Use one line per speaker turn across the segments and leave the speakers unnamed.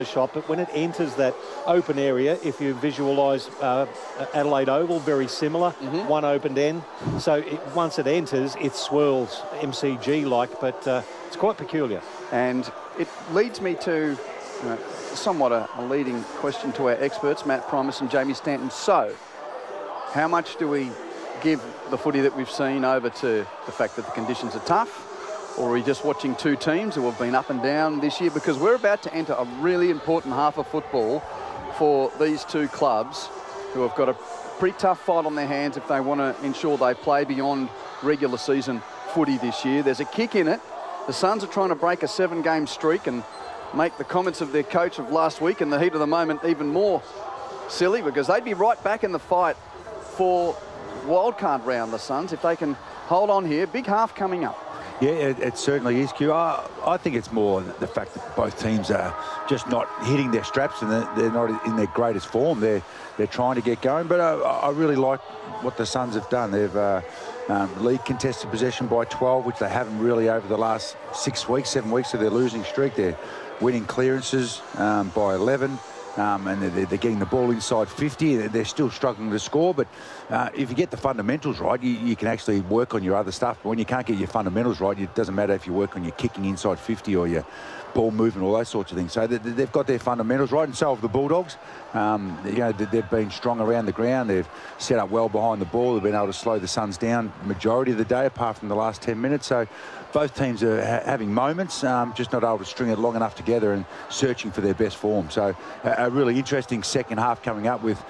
shot, but when it enters that open area, if you visualise Adelaide Oval, very similar, one opened end. So once it enters, it swirls MCG-like, but it's quite peculiar.
And it leads me to somewhat a leading question to our experts, Matt Primus and Jamie Stanton. So, how much do we give the footy that we've seen over to the fact that the conditions are tough? Or are we just watching two teams who have been up and down this year? Because we're about to enter a really important half of football for these two clubs who have got a pretty tough fight on their hands if they want to ensure they play beyond regular season footy this year. There's a kick in it. The Suns are trying to break a 7-game streak and make the comments of their coach of last week in the heat of the moment even more silly, because they'd be right back in the fight for wildcard round, the Suns, if they can hold on here. Big half coming up.
Yeah, it certainly is, Q. I think it's more the fact that both teams are just not hitting their straps and they're not in their greatest form. They're trying to get going, but I really like what the Suns have done. They've lead contested possession by 12, which they haven't really over the last 6 weeks, 7 weeks of their losing streak. They're winning clearances by 11. And they're getting the ball inside 50. They're still struggling to score, but if you get the fundamentals right, you can actually work on your other stuff. But when you can't get your fundamentals right, it doesn't matter if you work on your kicking inside 50 or your ball movement, all those sorts of things. So they've got their fundamentals right, and so have the Bulldogs. They've been strong around the ground. They've set up well behind the ball. They've been able to slow the Suns down majority of the day, apart from the last 10 minutes. So both teams are having moments, just not able to string it long enough together and searching for their best form. So a really interesting second half coming up with,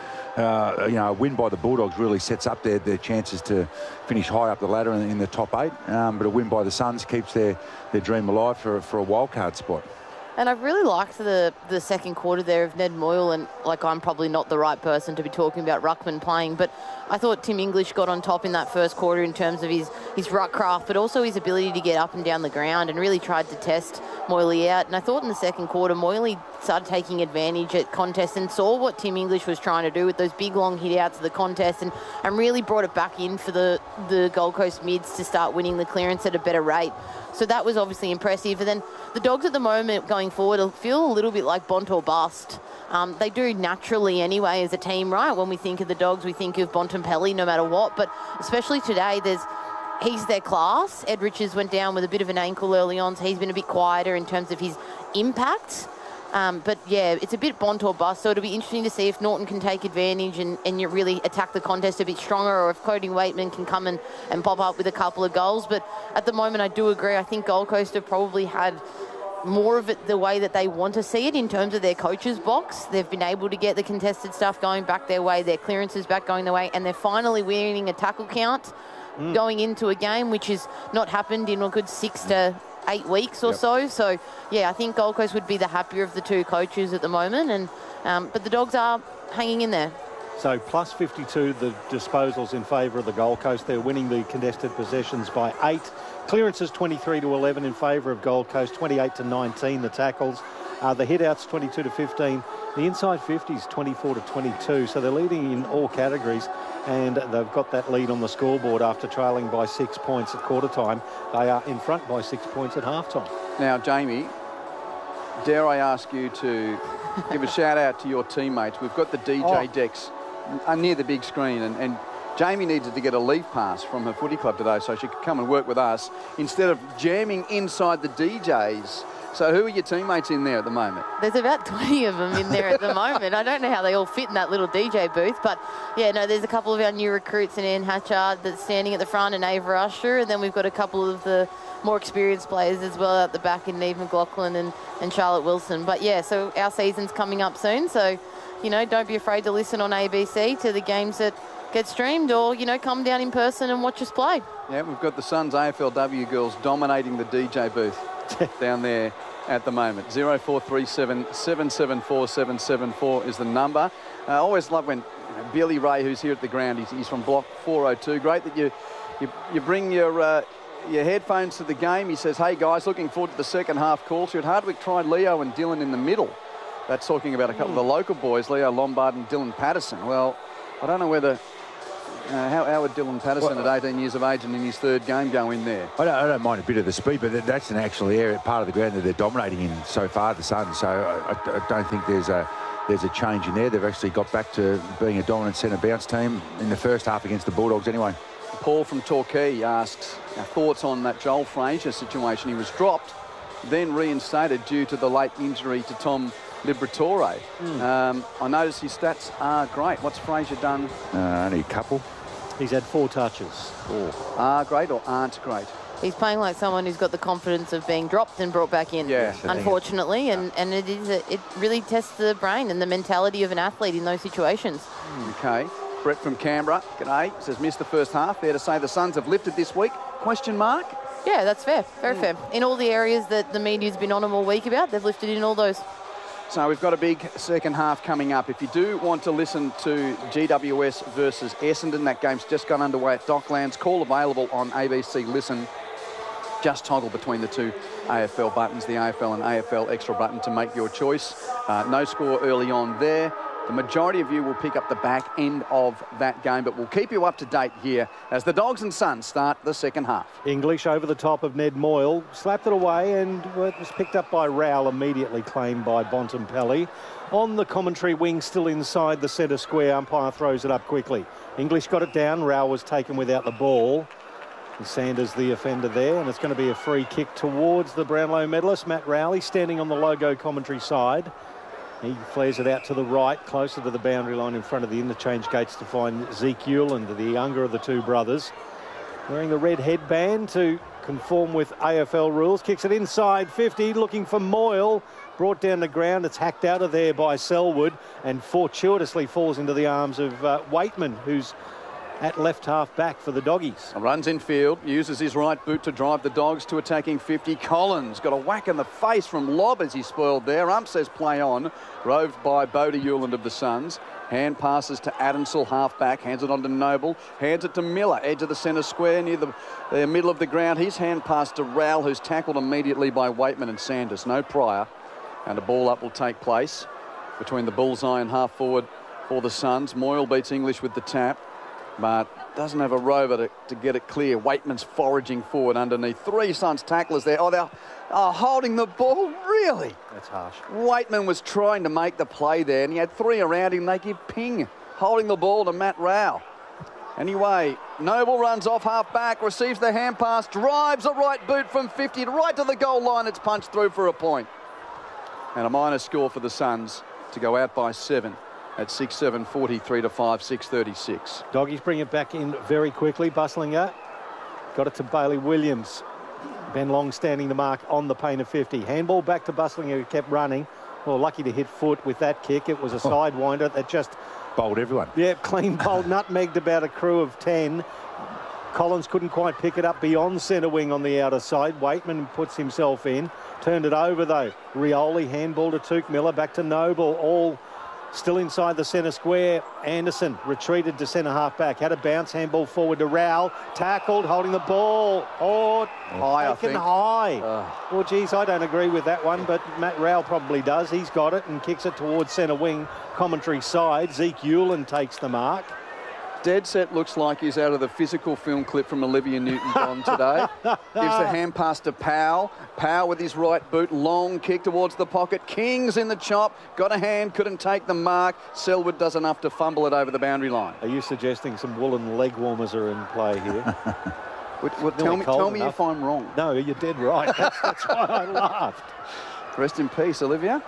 a win by the Bulldogs really sets up their chances to finish high up the ladder in the top 8. But a win by the Suns keeps their dream alive for a wildcard spot.
And I've really liked the second quarter there of Ned Moyle, and I'm probably not the right person to be talking about ruckman playing, but I thought Tim English got on top in that first quarter in terms of his ruck craft, but also his ability to get up and down the ground, and really tried to test Moyle out. And I thought in the second quarter, Moyle started taking advantage at contest and saw what Tim English was trying to do with those big long hit outs of the contest, and really brought it back in for the Gold Coast mids to start winning the clearance at a better rate. So that was obviously impressive. And then the Dogs at the moment going forward feel a little bit like Bont or bust. They do naturally anyway as a team, right? When we think of the Dogs, we think of Bontempelli no matter what. But especially today, he's their class. Ed Richards went down with a bit of an ankle early on, so he's been a bit quieter in terms of his impact. But yeah, it's a bit Bont or bust, so it'll be interesting to see if Norton can take advantage and you really attack the contest a bit stronger, or if Cody Waitman can come and pop up with a couple of goals. But at the moment, I do agree. I think Gold Coast have probably had more of it the way that they want to see it in terms of their coach's box. They've been able to get the contested stuff going back their way, their clearances back going their way, and they're finally winning a tackle count going into a game, which has not happened in a good 6 to 8 weeks or so. So, yeah, I think Gold Coast would be the happier of the two coaches at the moment. But the Dogs are hanging in there.
So plus 52, the disposals in favour of the Gold Coast. They're winning the contested possessions by 8. Clearances 23-11 in favour of Gold Coast, 28-19 the tackles. The hit-outs 22-15. The inside 50s 24-22. So they're leading in all categories, and they've got that lead on the scoreboard after trailing by 6 points at quarter time. They are in front by 6 points at half time.
Now, Jamie, dare I ask you to give a shout out to your teammates? We've got the DJ decks near the big screen, and Jamie needed to get a leave pass from her footy club today so she could come and work with us instead of jamming inside the DJs. So who are your teammates in there at the moment?
There's about 20 of them in there at the moment. I don't know how they all fit in that little DJ booth, but yeah, no, there's a couple of our new recruits in Anne Hatchard that's standing at the front, and Ava Usher, and then we've got a couple of the more experienced players as well at the back in Neve McLaughlin and Charlotte Wilson. But yeah, so our season's coming up soon, so, don't be afraid to listen on ABC to the games that get streamed, or, come down in person and watch us play.
Yeah, we've got the Suns AFLW girls dominating the DJ booth down there at the moment. 0437 774 774 is the number. I always love when Billy Ray, who's here at the ground, he's from block 402. Great that you bring your headphones to the game. He says, hey guys, looking forward to the second half call. Stuart Hardwick tried Leo and Dylan in the middle. That's talking about a couple of the local boys, Leo Lombard and Dylan Patterson. Well, I don't know whether How would Dylan Patterson at 18 years of age and in his third game go in there?
I don't mind a bit of the speed, but that's an actual area, part of the ground that they're dominating in so far, the Suns. So I don't think there's a change in there. They've actually got back to being a dominant centre bounce team in the first half against the Bulldogs anyway.
Paul from Torquay asks our thoughts on that Joel Frazier situation. He was dropped, then reinstated due to the late injury to Tom Liberatore. I noticed his stats are great. What's Frazier done?
Only a couple.
He's had 4 touches.
Are great or aren't great?
He's playing like someone who's got the confidence of being dropped and brought back in, unfortunately, and it really tests the brain and the mentality of an athlete in those situations.
Okay. Brett from Canberra, g'day, says missed the first half. Fair to say the Suns have lifted this week? Question mark?
Yeah, that's fair. Very fair. In all the areas that the media's been on them all week about, they've lifted in all those.
So we've got a big second half coming up. If you do want to listen to GWS versus Essendon, that game's just gone underway at Docklands. Call available on ABC Listen. Just toggle between the 2 AFL buttons, the AFL and AFL Extra button, to make your choice. No score early on there. The majority of you will pick up the back end of that game, but we'll keep you up to date here as the Dogs and Suns start the second half.
English over the top of Ned Moyle, slapped it away, and it was picked up by Rowell, immediately claimed by Bontempelli. On the commentary wing, still inside the centre square, umpire throws it up quickly. English got it down, Rowell was taken without the ball. And Sanders the offender there, and it's going to be a free kick towards the Brownlow medalist, Matt Rowley, standing on the logo commentary side. He flares it out to the right, closer to the boundary line in front of the interchange gates to find Zeke Hewland, the younger of the 2 brothers. Wearing the red headband to conform with AFL rules. Kicks it inside 50, looking for Moyle. Brought down the ground. It's hacked out of there by Selwood and fortuitously falls into the arms of Waitman, who's at left half back for the Doggies.
Runs in field, uses his right boot to drive the Dogs to attacking 50. Collins got a whack in the face from Lobb as he spoiled there. Ump says play on. Roved by Bodie Hewland of the Suns. Hand passes to Adamsel, half back. Hands it on to Noble. Hands it to Miller, edge of the centre square near the middle of the ground. His hand pass to Rowell, who's tackled immediately by Waitman and Sanders. No prior. And a ball up will take place between the bullseye and half forward for the Suns. Moyle beats English with the tap, but doesn't have a rover to get it clear. Waitman's foraging forward underneath. 3 Suns tacklers there. Oh, they're holding the ball. Really?
That's harsh.
Waitman was trying to make the play there, and he had 3 around him. They give ping, holding the ball to Matt Rowell. Anyway, Noble runs off half back, receives the hand pass, drives a right boot from 50 right to the goal line. It's punched through for a point. And a minus score for the Suns to go out by 7. At 6-7, 43 to 5, 6:36.
Doggies bring it back in very quickly. Bustlinger got it to Bailey Williams. Ben Long standing the mark on the paint of 50. Handball back to Bustlinger, who kept running. Well, lucky to hit foot with that kick. It was a sidewinder that just
bowled everyone.
Yeah, clean bowled, nutmegged about a crew of 10. Collins couldn't quite pick it up beyond centre wing on the outer side. Waitman puts himself in. Turned it over, though. Rioli, handball to Tuke Miller, back to Noble. All still inside the centre square. Anderson retreated to centre half back. Had a bounce, handball forward to Rowell. Tackled, holding the ball.
High, I think.
High. Well, geez, I don't agree with that one, but Matt Rowell probably does. He's got it and kicks it towards centre wing, commentary side. Zeke Hewland takes the mark.
Dead set looks like he's out of the physical film clip from Olivia Newton-John today. Gives the hand pass to Powell. Powell with his right boot. Long kick towards the pocket. King's in the chop. Got a hand. Couldn't take the mark. Selwood does enough to fumble it over the boundary line.
Are you suggesting some woolen leg warmers are in play here?
Tell me if I'm wrong.
No, you're dead right. That's why I laughed.
Rest in peace, Olivia.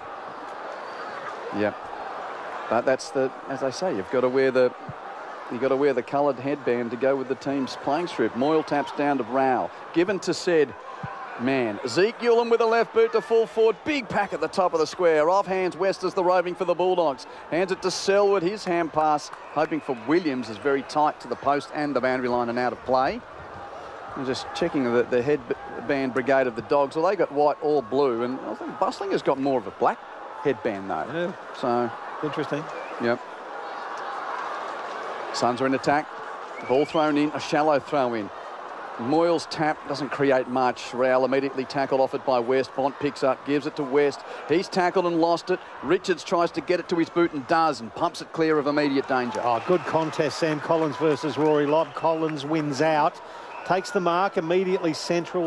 Yep. But that's as I say, you've got to wear the coloured headband to go with the team's playing strip. Moyle taps down to Rowell. Given to said man. Zeke Hewland with a left boot to full forward. Big pack at the top of the square. Off hands West as the roving for the Bulldogs. Hands it to Selwood. His hand pass, hoping for Williams, is very tight to the post and the boundary line and out of play. I'm just checking the headband brigade of the Dogs. Well, they got white or blue, and I think Bustlinger's got more of a black headband, though.
Yeah.
So
interesting.
Yep. Suns are in attack. Ball thrown in, a shallow throw in. Moyle's tap doesn't create much. Rowell immediately tackled off it by West. Bont picks up, gives it to West. He's tackled and lost it. Richards tries to get it to his boot and does, and pumps it clear of immediate danger.
Oh, good contest, Sam Collins versus Rory Lobb. Collins wins out. Takes the mark, immediately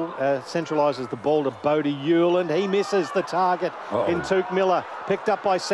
centralises the ball to Bodie Hewland. He misses the target in Tuke Miller. Picked up by